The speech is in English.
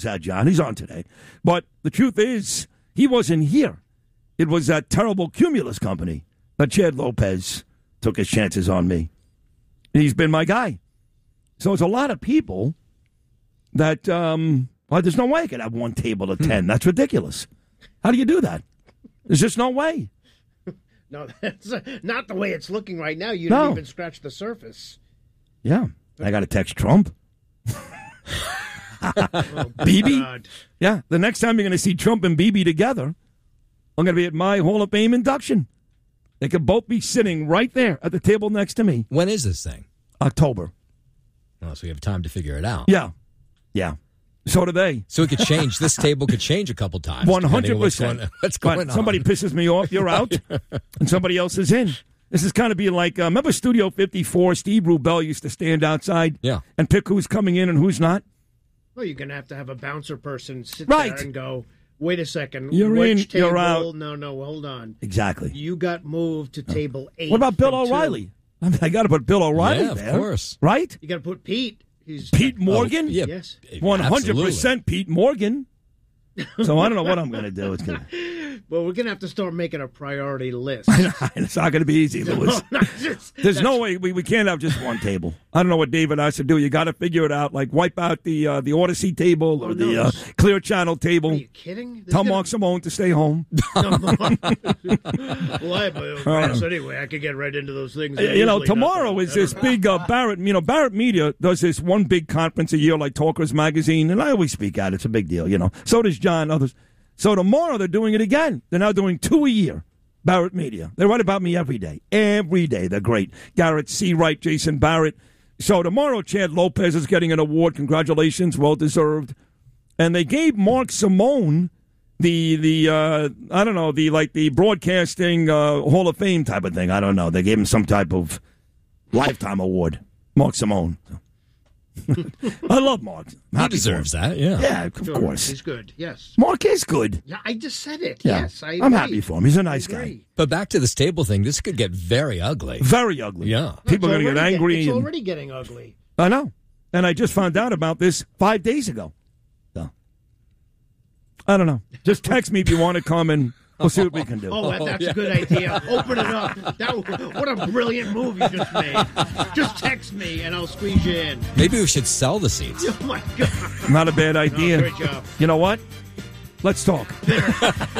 John. He's on today. But the truth is, he wasn't here. It was that terrible Cumulus company that Chad Lopez took his chances on me. He's been my guy. So it's a lot of people that, there's no way I could have one table of 10. That's ridiculous. How do you do that? There's just no way. No, that's not the way it's looking right now. You didn't even scratch the surface. Yeah. I got to text Trump. Bibi? God. Yeah. The next time you're going to see Trump and Bibi together, I'm going to be at my Hall of Fame induction. They could both be sitting right there at the table next to me. When is this thing? October. Oh, so we have time to figure it out. Yeah. Yeah. So do they. So it could change. This table could change a couple times. 100%. What's going on? Somebody pisses me off, you're out, and somebody else is in. This is kind of be like, remember Studio 54? Steve Rubel used to stand outside and pick who's coming in and who's not? Well, you're going to have a bouncer person sit Right. there and go, wait a second. You're which in, table? you're out. No, hold on. Exactly. You got moved to table 8. What about Bill from 2. O'Reilly? I mean, I got to put Bill O'Reilly Yeah, there. of course. Right? You got to put Pete. Pete Morgan? Yeah, Yes. 100% Pete Morgan. So I don't know what I'm going to do. It's gonna... Well, we're going to have to start making a priority list. It's not going to be easy, Louis. There's no way we can't have just one table. I don't know what David has to do. You got to figure it out. Like wipe out the Odyssey table or the Clear Channel table. Are you kidding? Tell Mark Simone to stay home. Well, I have my own class anyway. I could get right into those things. Tomorrow is this big Barrett. Barrett Media does this one big conference a year like Talkers Magazine, and I always speak at it. It's a big deal, So does John, others. So tomorrow they're doing it again. They're now doing 2 a year. Barrett Media. They write about me every day. Every day. They're great. Garrett Seawright, Jason Barrett. So tomorrow Chad Lopez is getting an award. Congratulations. Well deserved. And they gave Mark Simone the broadcasting Hall of Fame type of thing. I don't know. They gave him some type of lifetime award. Mark Simone. I love Mark. He deserves that, yeah. Yeah, of course. He's good, yes. Mark is good. Yeah, I just said it, Yeah. yes. I'm happy for him. He's a nice guy. But back to this table thing, this could get very ugly. Very ugly. Yeah. People are going to get angry. It's already getting ugly. I know. And I just found out about this 5 days ago. So, I don't know. Just text me if you want to come and we'll see what we can do. Oh, that's a good idea. Open it up. What a brilliant move you just made. Just text me and I'll squeeze you in. Maybe we should sell the seats. Oh, my God. Not a bad idea. Great job. You know what? Let's talk.